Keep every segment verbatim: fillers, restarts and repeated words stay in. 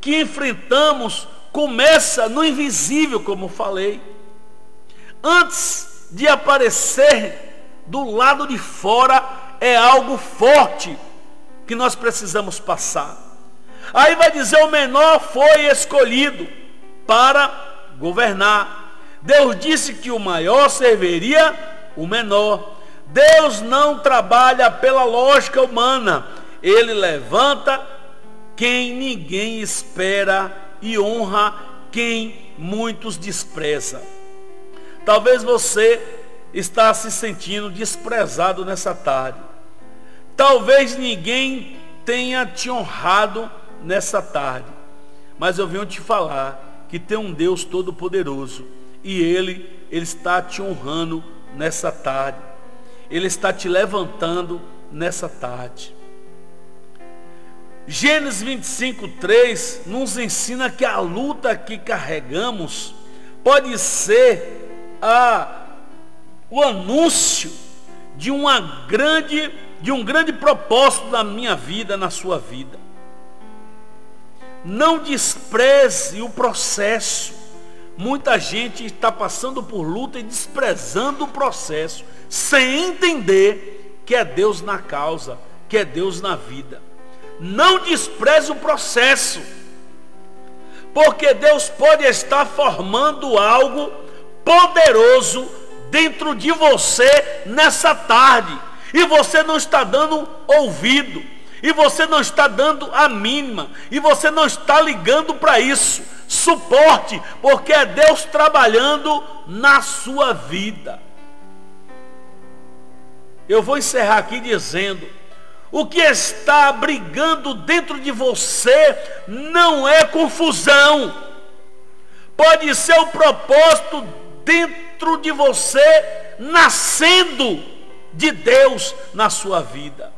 que enfrentamos começa no invisível, como falei. Antes de aparecer do lado de fora, é algo forte que nós precisamos passar. Aí vai dizer: o menor foi escolhido para governar. Deus disse que o maior serviria o menor. Deus não trabalha pela lógica humana. Ele levanta quem ninguém espera e honra quem muitos despreza. Talvez você está se sentindo desprezado nessa tarde. Talvez ninguém tenha te honrado nessa tarde. Mas eu venho te falar que tem um Deus todo-poderoso. E Ele, Ele está te honrando nessa tarde. Ele está te levantando nessa tarde. Gênesis vinte e cinco, três nos ensina que a luta que carregamos pode ser a, o anúncio de, uma grande, de um grande propósito na minha vida, na sua vida. Não despreze o processo. Muita gente está passando por luta e desprezando o processo, sem entender que é Deus na causa, que é Deus na vida. Não despreze o processo, porque Deus pode estar formando algo poderoso dentro de você nessa tarde, e você não está dando ouvido, e você não está dando a mínima, e você não está ligando para isso. Suporte, porque é Deus trabalhando na sua vida. Eu vou encerrar aqui dizendo: o que está brigando dentro de você não é confusão. Pode ser o propósito dentro de você nascendo de Deus na sua vida.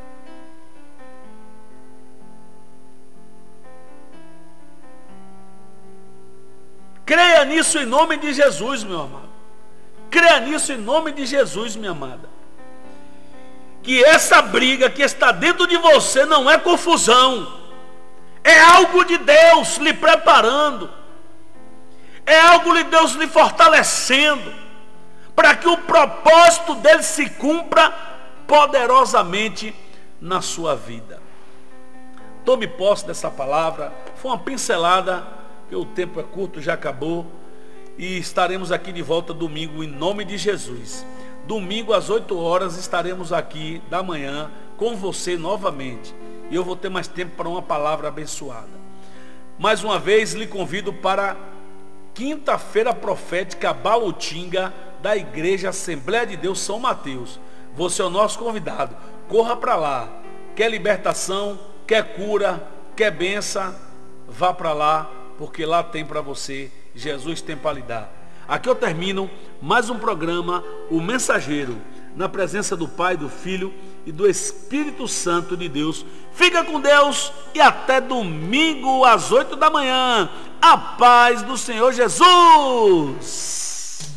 Creia nisso em nome de Jesus, meu amado. Creia nisso em nome de Jesus, minha amada. Que essa briga que está dentro de você não é confusão. É algo de Deus lhe preparando. É algo de Deus lhe fortalecendo, para que o propósito dele se cumpra poderosamente na sua vida. Tome posse dessa palavra. Foi uma pincelada, que o tempo é curto, já acabou. E estaremos aqui de volta domingo em nome de Jesus. Domingo às oito horas estaremos aqui da manhã com você novamente. E eu vou ter mais tempo para uma palavra abençoada. Mais uma vez lhe convido para quinta-feira profética Balutinga da Igreja Assembleia de Deus São Mateus. Você é o nosso convidado. Corra para lá. Quer libertação, quer cura, quer bênção, vá para lá, porque lá tem para você. Jesus tem para lhe dar. Aqui eu termino mais um programa, O Mensageiro, na presença do Pai, do Filho e do Espírito Santo de Deus. Fica com Deus e até domingo às oito da manhã. A paz do Senhor Jesus.